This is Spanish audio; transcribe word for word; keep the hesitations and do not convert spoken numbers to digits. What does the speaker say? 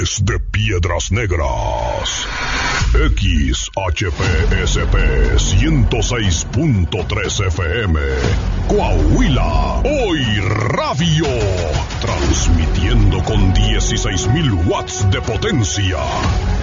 Desde Piedras Negras, X H P S P ciento seis punto tres F M, Coahuila, Hoy Radio, transmitiendo con dieciséis mil watts de potencia